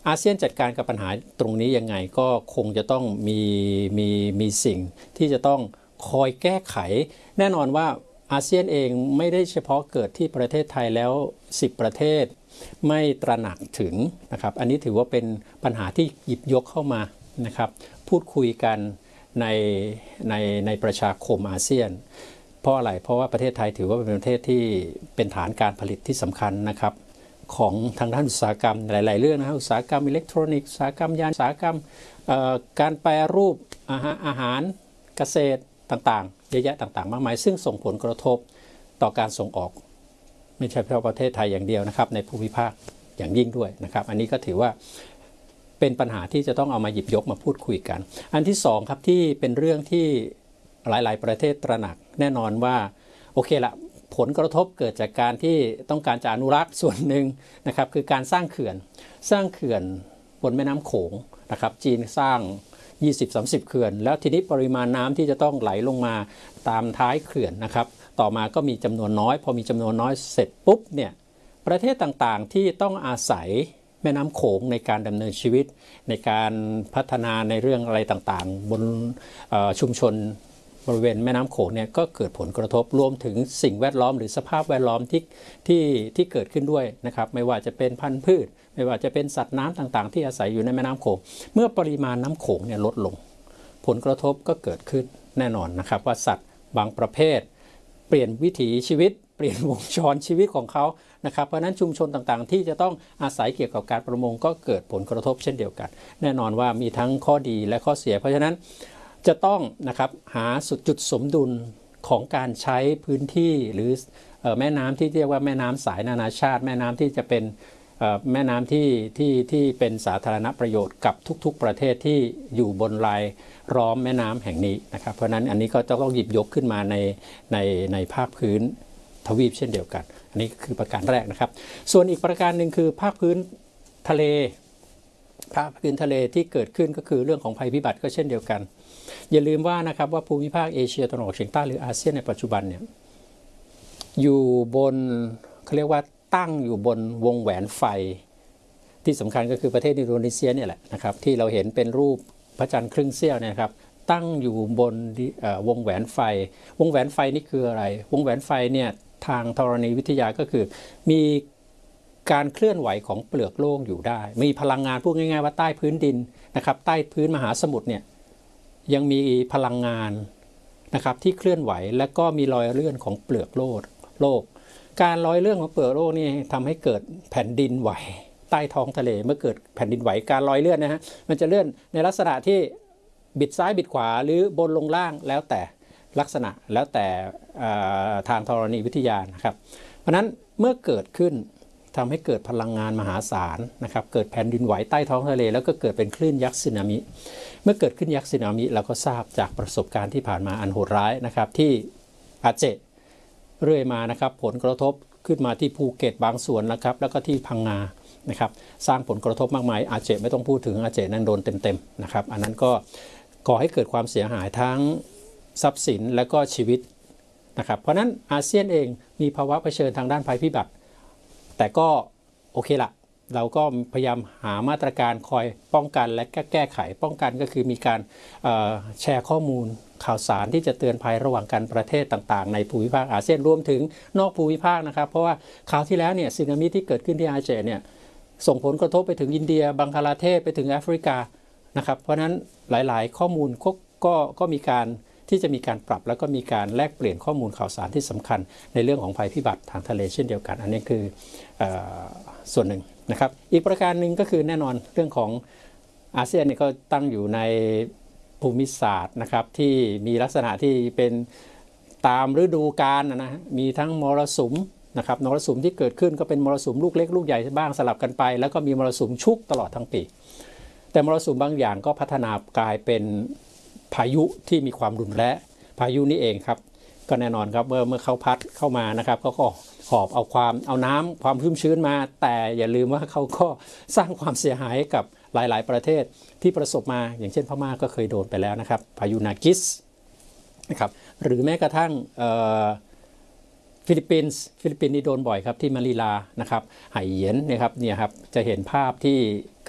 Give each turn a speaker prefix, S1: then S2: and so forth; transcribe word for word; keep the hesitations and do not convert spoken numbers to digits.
S1: อาเซียนจัดการกับปัญหาตรงนี้ยังไงก็คงจะต้องมีมีมีสิ่งที่จะต้องคอยแก้ไขแน่นอนว่าอาเซียนเองไม่ได้เฉพาะเกิดที่ประเทศไทยแล้วสิบประเทศไม่ตระหนักถึงนะครับอันนี้ถือว่าเป็นปัญหาที่หยิบยกเข้ามานะครับพูดคุยกันในในในประชาคมอาเซียนเพราะอะไรเพราะว่าประเทศไทยถือว่าเป็นประเทศที่เป็นฐานการผลิตที่สำคัญนะครับของทางด้านอุตสาหกรรมหลายๆเรื่องนะอุตสาหกรรมอิเล็กทรอนิกส์อุตสาหกรรมยานอุตสาหกรรมการแปรรูปอาหารอาหารเกษตรต่างๆเยอะแยะต่างๆมากมายซึ่งส่งผลกระทบต่อการส่งออกไม่ใช่เฉพาะประเทศไทยอย่างเดียวนะครับในภูมิภาคอย่างยิ่งด้วยนะครับอันนี้ก็ถือว่าเป็นปัญหาที่จะต้องเอามาหยิบยกมาพูดคุยกันอันที่สองครับที่เป็นเรื่องที่หลายๆประเทศตระหนักแน่นอนว่าโอเคละผลกระทบเกิดจากการที่ต้องการจะอนุรักษ์ส่วนหนึ่งนะครับคือการสร้างเขื่อนสร้างเขื่อนบนแม่น้ำโขงนะครับจีนสร้าง ยี่สิบถึงสามสิบ เขื่อนแล้วทีนี้ปริมาณน้ำที่จะต้องไหลลงมาตามท้ายเขื่อนนะครับต่อมาก็มีจำนวนน้อยพอมีจำนวนน้อยเสร็จปุ๊บเนี่ยประเทศต่างๆที่ต้องอาศัยแม่น้ำโขงในการดำเนินชีวิตในการพัฒนาในเรื่องอะไรต่างๆบนชุมชนบริเวณแม่น้ำโขงเนี่ยก็เกิดผลกระทบรวมถึงสิ่งแวดล้อมหรือสภาพแวดล้อมที่ที่ที่เกิดขึ้นด้วยนะครับไม่ว่าจะเป็นพันธุ์พืชไม่ว่าจะเป็นสัตว์น้ำต่างๆที่อาศัยอยู่ในแม่น้ำโขงเมื่อปริมาณน้ำโขงเนี่ยลดลงผลกระทบก็เกิดขึ้นแน่นอนนะครับว่าสัตว์บางประเภทเปลี่ยนวิถีชีวิตเปลี่ยนวงจรชีวิตของเขานะครับเพราะนั้นชุมชนต่างๆที่จะต้องอาศัยเกี่ยวกับการประมงก็เกิดผลกระทบเช่นเดียวกันแน่นอนว่ามีทั้งข้อดีและข้อเสียเพราะฉะนั้นจะต้องนะครับหาสุดจุดสมดุลของการใช้พื้นที่หรือแม่น้ำที่เรียกว่าแม่น้ำสายนานาชาติแม่น้ำที่จะเป็นแม่น้ำที่ที่ที่เป็นสาธารณประโยชน์กับทุกๆประเทศที่อยู่บนรายล้อมแม่น้ำแห่งนี้นะครับเพราะนั้นอันนี้ก็จะต้องหยิบยกขึ้นมาในในในภาคพื้นทวีปเช่นเดียวกันอันนี้คือประการแรกนะครับส่วนอีกประการหนึ่งคือภาคพื้นทะเลภาคพื้นทะเลที่เกิดขึ้นก็คือเรื่องของภัยพิบัติก็เช่นเดียวกันอย่าลืมว่านะครับว่าภูมิภาคเอเชียตะวันออกเฉียงใต้หรืออาเซียนในปัจจุบันเนี่ยอยู่บนเขาเรียกว่าตั้งอยู่บนวงแหวนไฟที่สำคัญก็คือประเทศอินโดนีเซียเนี่ยแหละนะครับที่เราเห็นเป็นรูปพระจันทร์ครึ่งเสี้ยวเนี่ยครับตั้งอยู่บนวงแหวนไฟวงแหวนไฟนี่คืออะไรวงแหวนไฟเนี่ยทางธรณีวิทยาก็คือมีการเคลื่อนไหวของเปลือกโลกอยู่ได้มีพลังงานพูดง่ายๆว่าใต้พื้นดินนะครับใต้พื้นมหาสมุทรเนี่ยยังมีพลังงานนะครับที่เคลื่อนไหวและก็มีรอยเลื่อนของเปลือกโลกโลกการลอยเลื่อนของเปลือกโลกนี่ทำให้เกิดแผ่นดินไหวใต้ท้องทะเลเมื่อเกิดแผ่นดินไหวการลอยเลื่อนนะฮะมันจะเลื่อนในลักษณะที่บิดซ้ายบิดขวาหรือบนลงล่างแล้วแต่ลักษณะแล้วแต่ทางธรณีวิทยานะครับเพราะนั้นเมื่อเกิดขึ้นทำให้เกิดพลังงานมหาศาลนะครับเกิดแผ่นดินไหวใต้ท้องทะเลแล้วก็เกิดเป็นคลื่นยักษ์สึนามิเมื่อเกิดขึ้นยักษ์สึนามิเราก็ทราบจากประสบการณ์ที่ผ่านมาอันโหดร้ายนะครับที่อาเจเรื่อยมานะครับผลกระทบขึ้นมาที่ภูเก็ตบางส่วนนะครับแล้วก็ที่พังงานะครับสร้างผลกระทบมากมายอาเจไม่ต้องพูดถึงอาเจนั้นโดนเต็มๆนะครับอันนั้นก็ก่อให้เกิดความเสียหายทั้งทรัพย์สินและก็ชีวิตนะครับเพราะนั้นอาเซียนเองมีภาวะเผชิญทางด้านภัยพิบัติแต่ก็โอเคละเราก็พยายามหามาตรการคอยป้องกันและแก้ไขป้องกันก็คือมีการแชร์ข้อมูลข่าวสารที่จะเตือนภัยระหว่างกันประเทศต่างๆในภูมิภาคอาเซียนรวมถึงนอกภูมิภาคนะครับเพราะว่าคราวที่แล้วเนี่ยสึนามิที่เกิดขึ้นที่อาเจเนี่ยส่งผลกระทบไปถึงอินเดียบังคลาเทศไปถึงแอฟริกานะครับเพราะนั้นหลายๆข้อมูลก็ก็ก็มีการที่จะมีการปรับแล้วก็มีการแลกเปลี่ยนข้อมูลข่าวสารที่สำคัญในเรื่องของภัยพิบัติทางทะเลเช่นเดียวกันอันนี้คือส่วนหนึ่งนะครับอีกประการหนึ่งก็คือแน่นอนเรื่องของอาเซียนเนี่ยก็ตั้งอยู่ในภูมิศาสตร์นะครับที่มีลักษณะที่เป็นตามฤดูกาลนะมีทั้งมรสุมนะครับมรสุมที่เกิดขึ้นก็เป็นมรสุมลูกเล็กลูกใหญ่บ้างสลับกันไปแล้วก็มีมรสุมชุกตลอดทั้งปีแต่มรสุมบางอย่างก็พัฒนากลายเป็นพายุที่มีความรุนแรงพายุนี้เองครับก็แน่นอนครับเมื่อเมื่อเขาพัดเข้ามานะครับก็หอบเอาความเอาน้ำความชุ่มชื้นมาแต่อย่าลืมว่าเขาก็สร้างความเสียหายกับหลายๆประเทศที่ประสบมาอย่างเช่นพม่าก็เคยโดนไปแล้วนะครับพายุนากิสนะครับหรือแม้กระทั่งฟิลิปปินส์ฟิลิปปินส์นี่โดนบ่อยครับที่มะนิลานะครับไหเหยียนนะครับเนี่ยครับจะเห็นภาพที่